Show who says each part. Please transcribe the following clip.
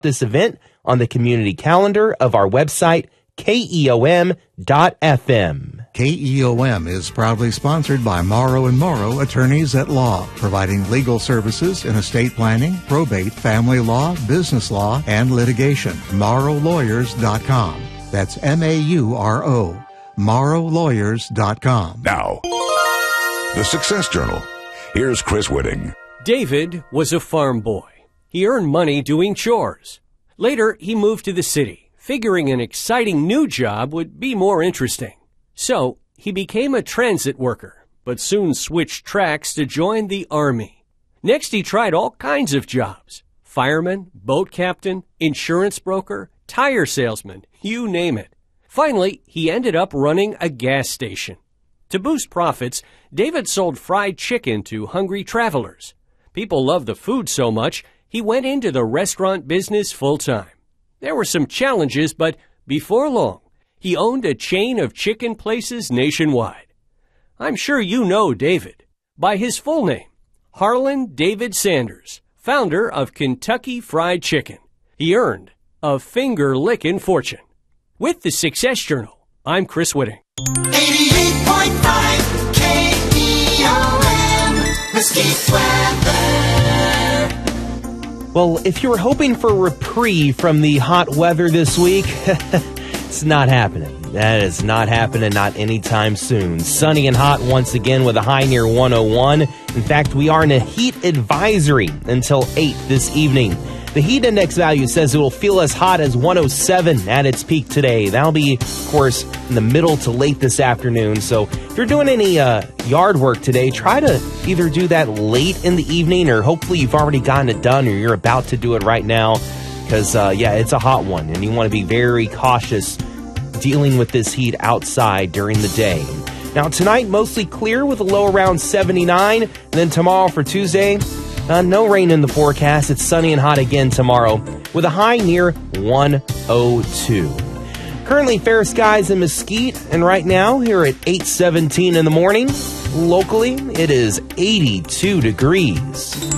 Speaker 1: this event on the community calendar of our website, KEOM.FM.
Speaker 2: KEOM is proudly sponsored by Morrow & Morrow Attorneys at Law, providing legal services in estate planning, probate, family law, business law, and litigation. MorrowLawyers.com. That's MAURO. MorrowLawyers.com.
Speaker 3: Now, the Success Journal. Here's Chris Whitting.
Speaker 4: David was a farm boy. He earned money doing chores. Later, he moved to the city, figuring an exciting new job would be more interesting. So, he became a transit worker, but soon switched tracks to join the Army. Next, he tried all kinds of jobs. Fireman, boat captain, insurance broker, tire salesman, you name it. Finally, he ended up running a gas station. To boost profits, David sold fried chicken to hungry travelers. People loved the food so much, he went into the restaurant business full-time. There were some challenges, but before long, he owned a chain of chicken places nationwide. I'm sure you know David by his full name, Harlan David Sanders, founder of Kentucky Fried Chicken. He earned a finger-licking fortune. With the Success Journal, I'm Chris Whitting.
Speaker 5: 88.5 KEOM, Mesquite weather.
Speaker 1: Well, if you were hoping for a reprieve from the hot weather this week, it's not happening. That is not happening, not anytime soon. Sunny and hot once again with a high near 101. In fact, we are in a heat advisory until 8 this evening. The heat index value says it will feel as hot as 107 at its peak today. That'll be, of course, in the middle to late this afternoon. So if you're doing any yard work today, try to either do that late in the evening or hopefully you've already gotten it done or you're about to do it right now. Because, it's a hot one and you want to be very cautious dealing with this heat outside during the day. Now, tonight, mostly clear with a low around 79. And then tomorrow for Tuesday, no rain in the forecast. It's sunny and hot again tomorrow with a high near 102. Currently fair skies in Mesquite, and right now here at 8:17 in the morning, locally it is 82 degrees.